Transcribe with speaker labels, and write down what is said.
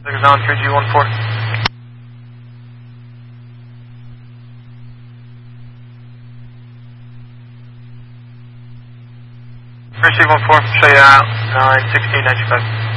Speaker 1: Is on 3G14. 3C14, show you out, 91695.